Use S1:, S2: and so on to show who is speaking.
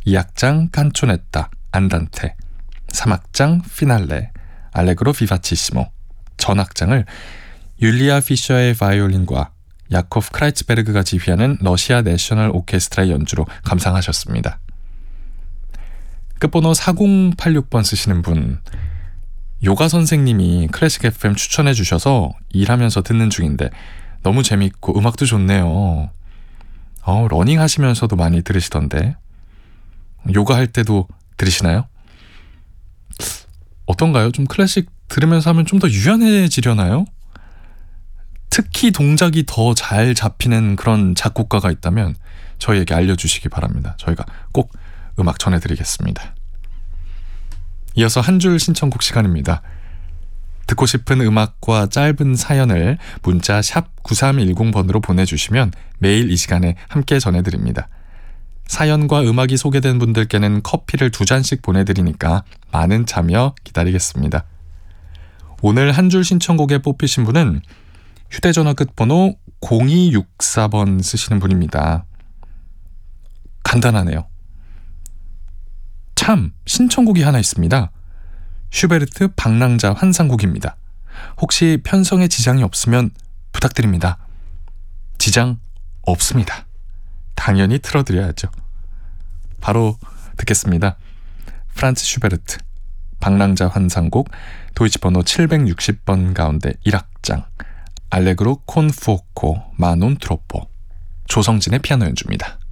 S1: 2악장 칸초네타, 안단테, 3악장 피날레, 알레그로 비바치시모, 전악장을 율리아 피셔의 바이올린과 야코프 크라이츠베르그가 지휘하는 러시아 내셔널 오케스트라의 연주로 감상하셨습니다. 끝번호 4086번 쓰시는 분, 요가 선생님이 클래식 FM 추천해 주셔서 일하면서 듣는 중인데 너무 재밌고 음악도 좋네요. 러닝 하시면서도 많이 들으시던데 요가 할 때도 들으시나요? 어떤가요? 좀 클래식 들으면서 하면 좀 더 유연해지려나요? 특히 동작이 더 잘 잡히는 그런 작곡가가 있다면 저희에게 알려주시기 바랍니다. 저희가 꼭 음악 전해드리겠습니다. 이어서 한 줄 신청곡 시간입니다. 듣고 싶은 음악과 짧은 사연을 문자 샵 9310번으로 보내주시면 매일 이 시간에 함께 전해드립니다. 사연과 음악이 소개된 분들께는 커피를 2잔씩 보내드리니까 많은 참여 기다리겠습니다. 오늘 한 줄 신청곡에 뽑히신 분은 휴대전화 끝번호 0264번 쓰시는 분입니다. 간단하네요. 참, 신청곡이 하나 있습니다. 슈베르트 방랑자 환상곡입니다. 혹시 편성에 지장이 없으면 부탁드립니다. 지장 없습니다. 당연히 틀어드려야죠. 바로 듣겠습니다. 프란츠 슈베르트 방랑자 환상곡 도이치 번호 760번 가운데 1악장 알레그로 콘 푸오코 마논 트로포, 조성진의 피아노 연주입니다.